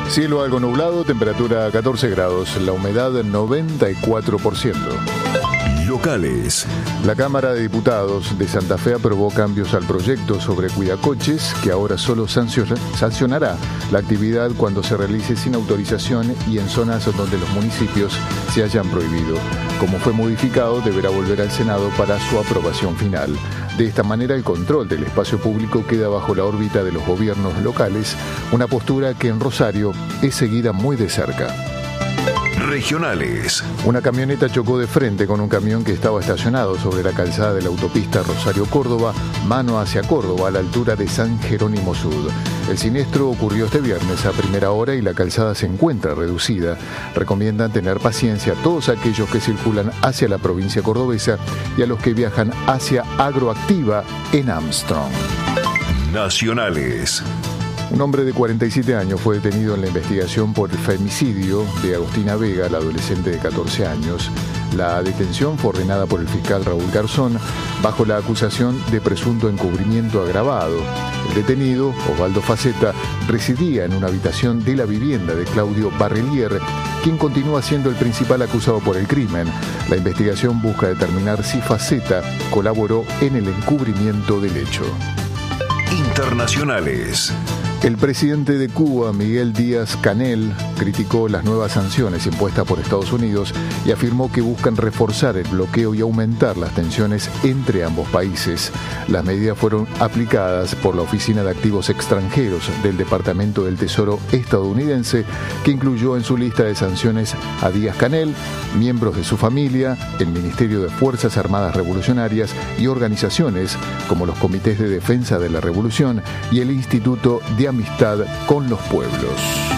Cielo algo nublado, temperatura 14 grados, la humedad 94%. Locales. La Cámara de Diputados de Santa Fe aprobó cambios al proyecto sobre cuidacoches que ahora solo sancionará la actividad cuando se realice sin autorización y en zonas donde los municipios se hayan prohibido. Como fue modificado, deberá volver al Senado para su aprobación final. De esta manera, el control del espacio público queda bajo la órbita de los gobiernos locales, una postura que en Rosario es seguida muy de cerca. Regionales. Una camioneta chocó de frente con un camión que estaba estacionado sobre la calzada de la autopista Rosario-Córdoba, mano hacia Córdoba, a la altura de San Jerónimo Sud. El siniestro ocurrió este viernes a primera hora y la calzada se encuentra reducida. Recomiendan tener paciencia a todos aquellos que circulan hacia la provincia cordobesa y a los que viajan hacia Agroactiva en Armstrong. Nacionales. Un hombre de 47 años fue detenido en la investigación por el femicidio de Agustina Vega, la adolescente de 14 años. La detención fue ordenada por el fiscal Raúl Garzón bajo la acusación de presunto encubrimiento agravado. El detenido, Osvaldo Faceta, residía en una habitación de la vivienda de Claudio Barrelier, quien continúa siendo el principal acusado por el crimen. La investigación busca determinar si Faceta colaboró en el encubrimiento del hecho. Internacionales. El presidente de Cuba, Miguel Díaz-Canel, criticó las nuevas sanciones impuestas por Estados Unidos y afirmó que buscan reforzar el bloqueo y aumentar las tensiones entre ambos países. Las medidas fueron aplicadas por la Oficina de Activos Extranjeros del Departamento del Tesoro estadounidense, que incluyó en su lista de sanciones a Díaz-Canel, miembros de su familia, el Ministerio de Fuerzas Armadas Revolucionarias y organizaciones como los Comités de Defensa de la Revolución y el Instituto de Amistad con los Pueblos.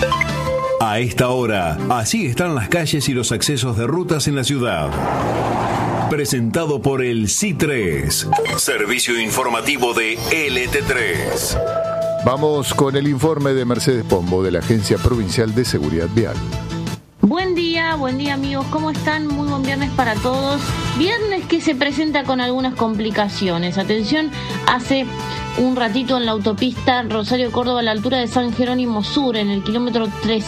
A esta hora, así están las calles y los accesos de rutas en la ciudad. Presentado por el C3, servicio informativo de LT3. Vamos con el informe de Mercedes Pombo de la Agencia Provincial de Seguridad Vial. Buen día amigos, ¿cómo están? Muy buen viernes para todos. Viernes que se presenta con algunas complicaciones. Atención, hace un ratito en la autopista Rosario-Córdoba a la altura de San Jerónimo Sur, en el kilómetro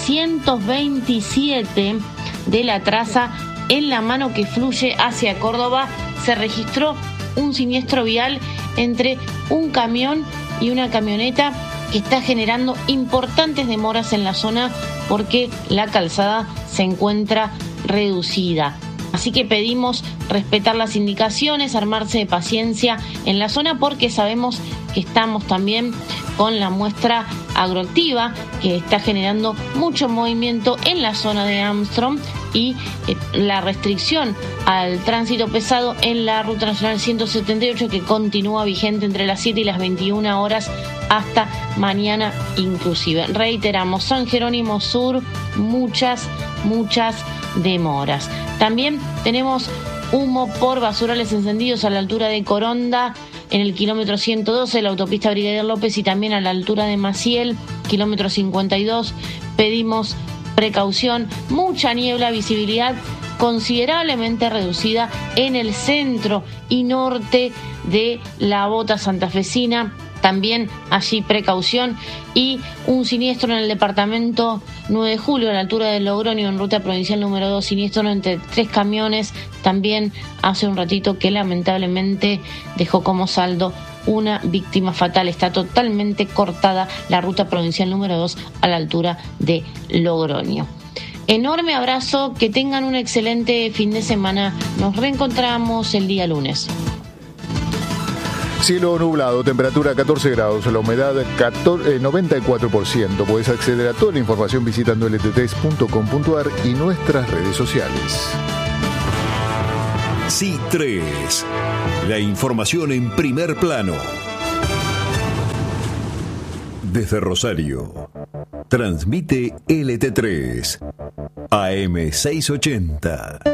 327 de la traza en la mano que fluye hacia Córdoba, se registró un siniestro vial entre un camión y una camioneta que está generando importantes demoras en la zona porque la calzada se encuentra reducida. Así que pedimos respetar las indicaciones, armarse de paciencia en la zona porque sabemos que estamos también con la muestra agroactiva que está generando mucho movimiento en la zona de Armstrong y la restricción al tránsito pesado en la Ruta Nacional 178 que continúa vigente entre las 7 y las 21 horas hasta mañana inclusive. Reiteramos, San Jerónimo Sur, muchas demoras. También tenemos humo por basurales encendidos a la altura de Coronda, en el kilómetro 112, la autopista Brigadier López, y también a la altura de Maciel, kilómetro 52. Pedimos precaución, mucha niebla, visibilidad considerablemente reducida en el centro y norte de la Bota santafesina. También allí precaución, y un siniestro en el departamento 9 de Julio a la altura de Logroño en ruta provincial número 2, siniestro entre 3 camiones también hace un ratito que lamentablemente dejó como saldo una víctima fatal. Está totalmente cortada la ruta provincial número 2 a la altura de Logroño. Enorme abrazo, que tengan un excelente fin de semana. Nos reencontramos el día lunes. Cielo nublado, temperatura 14 grados, la humedad 94%. Puedes acceder a toda la información visitando lt3.com.ar y nuestras redes sociales. C3, la información en primer plano. Desde Rosario, transmite LT3, AM 680.